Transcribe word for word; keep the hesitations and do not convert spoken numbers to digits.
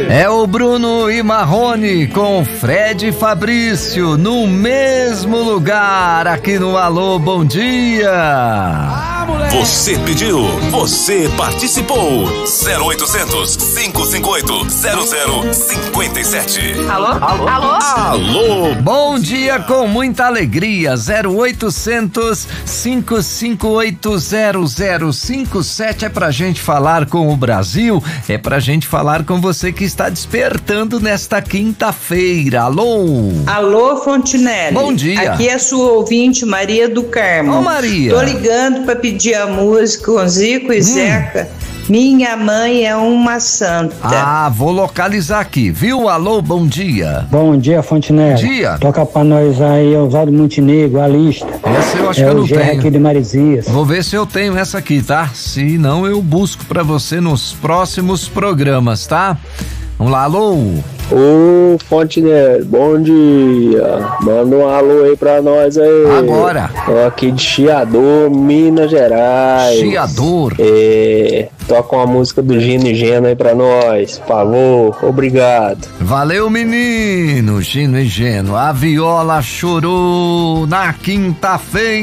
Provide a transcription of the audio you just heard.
É o Bruno e Marrone com Fred e Fabrício no mesmo lugar aqui no Alô Bom Dia. Ah, você pediu, você participou. zero oitocentos, cinco cinco oito, zero zero cinco sete. Alô? Alô? Alô? Alô? Bom dia com muita alegria. zero oitocentos, cinco cinco oito, zero zero cinco sete é pra gente falar com o Brasil, é pra gente falar com você que está despertando nesta quinta-feira. Alô? Alô, Fontinelli. Bom dia. Aqui é a sua ouvinte, Maria do Carmo. Ô, Maria. Tô ligando pra pedir a música com Zico e hum. Zeca. Minha mãe é uma santa. Ah, vou localizar aqui, viu? Alô, bom dia. Bom dia, Fontinelli. Bom dia. Toca pra nós aí, Oswaldo Montenegro, a lista. Essa eu acho é que eu não o Gerra tenho. Aqui de Marizias. Vou ver se eu tenho essa aqui, tá? Se não, eu busco pra você nos próximos programas, tá? Vamos lá, alô? Ô, Fontenelli, bom dia. Manda um alô aí pra nós aí. Agora. Tô aqui de Chiador, Minas Gerais. Chiador. É, toca uma música do Gino e Geno aí pra nós, por favor. Obrigado. Valeu, menino, Gino e Geno. A viola chorou na quinta-feira.